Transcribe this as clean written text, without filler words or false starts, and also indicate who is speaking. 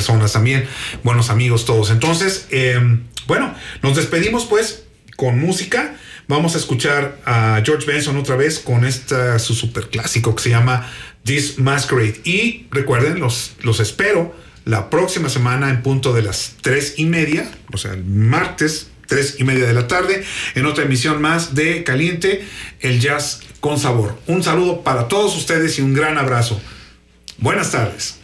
Speaker 1: personas también, buenos amigos todos. Entonces, bueno, nos despedimos pues con música. Vamos a escuchar a George Benson otra vez con su super clásico que se llama This Masquerade. Y recuerden, los espero la próxima semana en punto de las 3:30, o sea, el martes 3:30 de la tarde, en otra emisión más de Caliente, el jazz con sabor. Un saludo para todos ustedes y un gran abrazo. Buenas tardes.